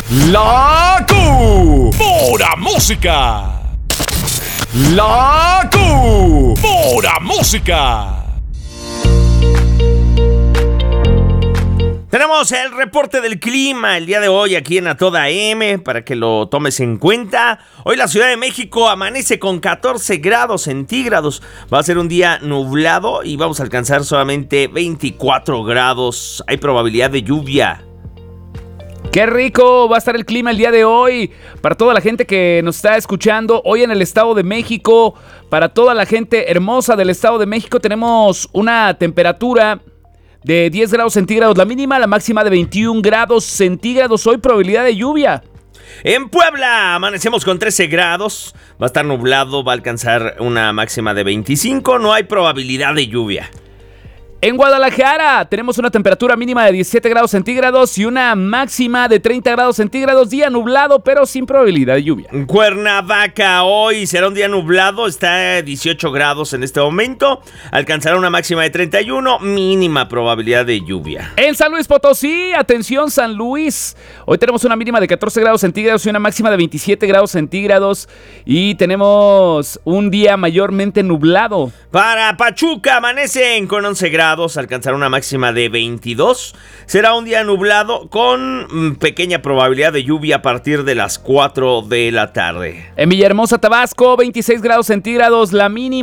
La Pura Música. La Pura Música. Tenemos el reporte del clima el día de hoy aquí en A Toda M para que lo tomes en cuenta. Hoy la Ciudad de México amanece con 14 grados centígrados. Va a ser un día nublado y vamos a alcanzar solamente 24 grados. Hay probabilidad de lluvia. ¡Qué rico va a estar el clima el día de hoy! Para toda la gente que nos está escuchando hoy en el Estado de México, para toda la gente hermosa del Estado de México, tenemos una temperatura de 10 grados centígrados la mínima, la máxima de 21 grados centígrados. Hoy probabilidad de lluvia. En Puebla amanecemos con 13 grados. Va a estar nublado, va a alcanzar una máxima de 25. No hay probabilidad de lluvia. En Guadalajara tenemos una temperatura mínima de 17 grados centígrados y una máxima de 30 grados centígrados. Día nublado, pero sin probabilidad de lluvia. En Cuernavaca hoy será un día nublado. Está a 18 grados en este momento. Alcanzará una máxima de 31. Mínima probabilidad de lluvia. En San Luis Potosí, atención San Luis. Hoy tenemos una mínima de 14 grados centígrados y una máxima de 27 grados centígrados. Y tenemos un día mayormente nublado. Para Pachuca amanecen con 11 grados. Alcanzará una máxima de 22. Será un día nublado con pequeña probabilidad de lluvia a partir de las 4 de la tarde. En Villahermosa, Tabasco, 26 grados centígrados la mínima.